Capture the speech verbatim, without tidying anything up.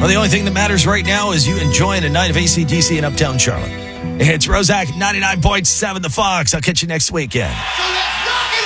Well, the only thing that matters right now is you enjoying a night of A C D C in Uptown Charlotte. It's Roszak ninety-nine point seven The Fox. I'll catch you next weekend. So let's rock it!